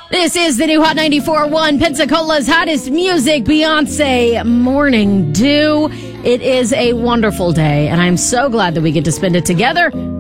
This is the new Hot 94.1, Pensacola's hottest music, Beyonce Morning Dew. It is a wonderful day, and I'm so glad that we get to spend it together